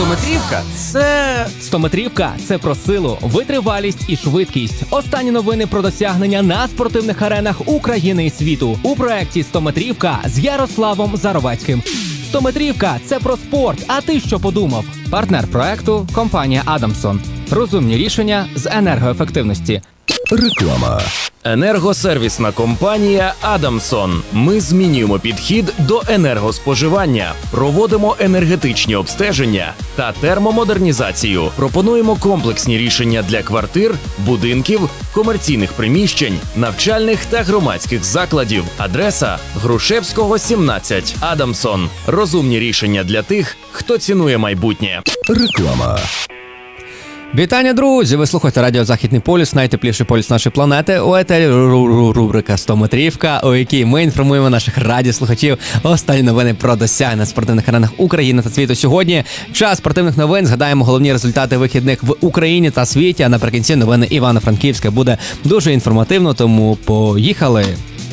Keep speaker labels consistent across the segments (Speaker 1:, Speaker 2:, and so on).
Speaker 1: Стометрівка – це про силу, витривалість і швидкість. Останні новини про досягнення на спортивних аренах України і світу у проєкті «Стометрівка» з Ярославом Заровецьким. Стометрівка – це про спорт, а ти що подумав? Партнер проєкту – компанія «Адамсон». Розумні рішення з енергоефективності.
Speaker 2: Реклама. Енергосервісна компанія «Адамсон». Ми змінюємо підхід до енергоспоживання, проводимо енергетичні обстеження та термомодернізацію. Пропонуємо комплексні рішення для квартир, будинків, комерційних приміщень, навчальних та громадських закладів. Адреса – Грушевського, 17. «Адамсон». Розумні рішення для тих, хто цінує майбутнє. Реклама.
Speaker 1: Вітання, друзі! Ви слухаєте радіо «Західний полюс», найтепліший полюс нашої планети. У етері рубрика «Стометрівка», у якій ми інформуємо наших радіослухачів останні новини про досягнення на спортивних аренах України та світу. Сьогодні час спортивних новин. Згадаємо головні результати вихідних в Україні та світі, а наприкінці новини Івано-Франківська. Буде дуже інформативно, тому поїхали!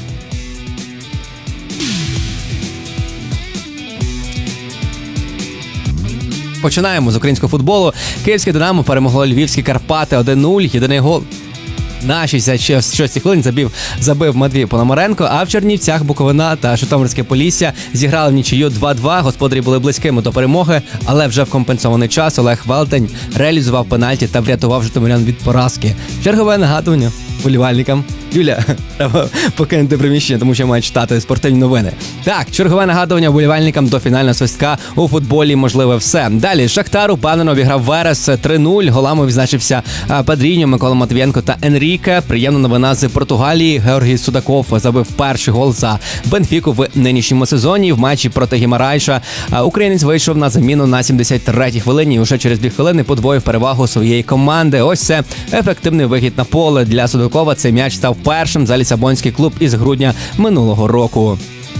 Speaker 1: Починаємо з українського футболу. Київське «Динамо» перемогло львівські «Карпати» 1-0. Єдиний гол на 66-й хвилині забив Матвій Пономаренко, а в Чернівцях Буковина та Житомирське Полісся зіграли в нічию 2-2. Господарі були близькими до перемоги, але вже в компенсований час Олег Велтень реалізував пенальті та врятував житомирян від поразки. Чергове нагадування вболівальникам. Юля, треба покинути приміщення, тому що маю читати спортивні новини. Так, чергове нагадування вболівальникам до фінального свистка у футболі можливе все. Далі Шахтар упевнено обіграв Верес 3-0. Голами відзначився Падріньо, Микола Матвієнко та Енріке. Приємна новина з Португалії. Георгій Судаков забив перший гол за Бенфіку в нинішньому сезоні. В матчі проти Гімарайша українець вийшов на заміну на 73-й хвилині і уже через 2 хвилини подвоїв перевагу своєї команди. Ось це ефективний вихід на поле для Судакова. Цей м'яч став першим за лісабонський клуб із грудня минулого року.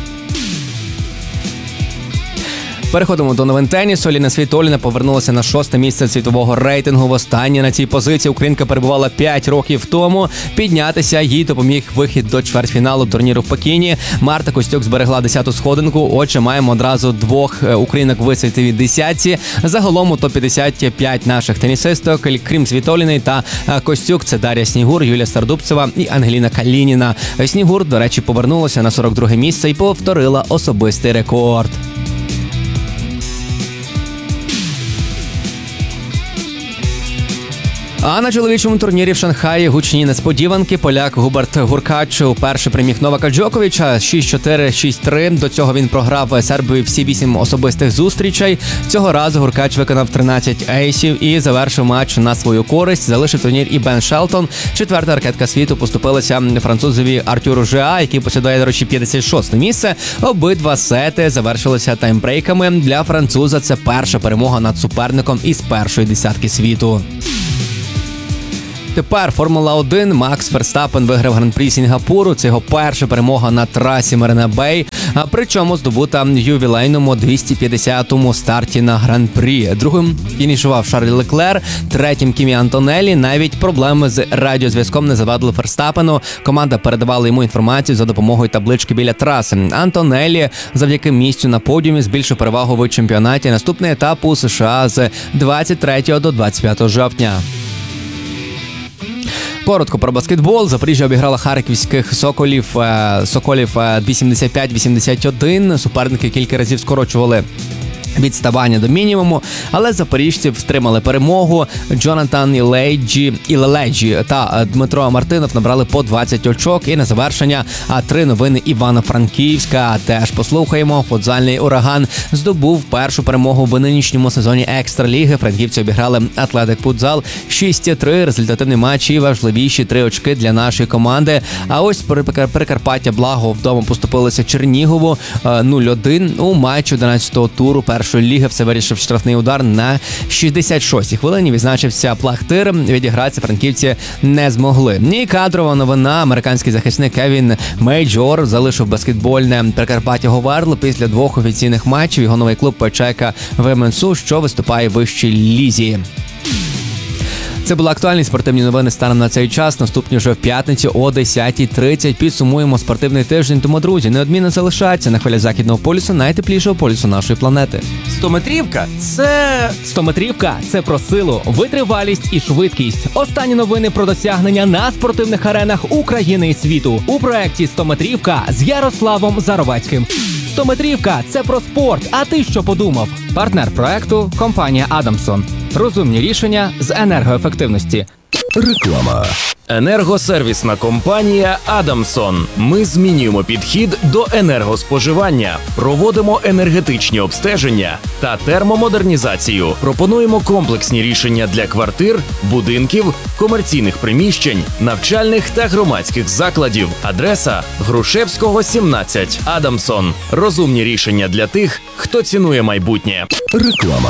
Speaker 1: Переходимо до новин тенісу. Ліна Світоліна повернулася на 6-те місце світового рейтингу. Востаннє на цій позиції українка перебувала 5 років тому. Піднятися їй допоміг вихід до чвертьфіналу турніру в Пекіні. Марта Костюк зберегла 10-ту сходинку. Отже, маємо одразу 2 українок в світовій десятці. Загалом у топ-50 5 наших тенісисток. Крім Світоліної та Костюк, це Дар'я Снігур, Юлія Стардубцева і Ангеліна Калініна. Снігур, до речі, повернулася на 42-ге місце і повторила особистий рекорд. А на чоловічому турнірі в Шанхаї гучні несподіванки. Поляк Губерт Гуркач вперше переміг Новака Джоковича 6-4, 6-3. До цього він програв Сербові всі 8 особистих зустрічей. Цього разу Гуркач виконав 13 ейсів і завершив матч на свою користь. Залишив турнір і Бен Шелтон. 4-та ракетка світу поступилася французові Артюру Жеа, який посідає, до речі, 56-те місце. Обидва сети завершилися таймбрейками. Для француза це перша перемога над суперником із першої десятки світу. Тепер Формула-1. Макс Верстапен виграв Гран-прі Сінгапуру. Це його перша перемога на трасі Марина Бей, причому здобута в ювілейному 250-му старті на Гран-прі. Другим фінішував Шарль Леклер, третім Кімі Антонеллі. Навіть проблеми з радіозв'язком не завадили Верстапену. Команда передавала йому інформацію за допомогою таблички біля траси. Антонеллі завдяки місцю на подіумі збільшив перевагу в чемпіонаті. Наступний етап у США з 23 до 25 жовтня. Коротко про баскетбол. Запоріжжя обіграла харківських Соколів 85-81. Суперники кілька разів скорочували відставання до мінімуму, але запоріжці втримали перемогу. Джонатан Ілеледжі та Дмитро Мартинов набрали по 20 очок. І на завершення 3 новини Івано-Франківська. Теж послухаємо. Футзальний «Ураган» здобув першу перемогу в нинішньому сезоні Екстраліги. Франківці обіграли Атлетик Футзал 6-3. Результативний матч і важливіші 3 очки для нашої команди. А ось Прикарпаття Благо вдома поступилися Чернігову 0-1 у матчі 11-го туру першої ліги. Все вирішив штрафний удар на 66-й хвилині. Відзначився Плахтир. Відігратися франківці не змогли. І кадрова новина. Американський захисник Кевін Мейджор залишив баскетбольне Прикарпаття Говерл після 2 офіційних матчів. Його новий клуб Печека ВМСУ, що виступає в вищій лізі. Це були актуальні спортивні новини станом на цей час. Наступні вже в п'ятницю о 10:30. Підсумуємо спортивний тиждень. Тому, друзі, неодмінно залишайтеся на хвилях Західного полюсу, найтеплішого полюсу нашої планети.
Speaker 2: 100-метрівка – це…
Speaker 1: 100-метрівка – це про силу, витривалість і швидкість. Останні новини про досягнення на спортивних аренах України і світу у проєкті «100-метрівка» з Ярославом Заровецьким. 100-метрівка – це про спорт, а ти що подумав? Партнер проекту – компанія «Адамсон». Розумні рішення з енергоефективності.
Speaker 3: Реклама.
Speaker 2: Енергосервісна компанія «Адамсон». Ми змінюємо підхід до енергоспоживання, проводимо енергетичні обстеження та термомодернізацію. Пропонуємо комплексні рішення для квартир, будинків, комерційних приміщень, навчальних та громадських закладів. Адреса – Грушевського, 17. «Адамсон». Розумні рішення для тих, хто цінує майбутнє.
Speaker 3: Реклама.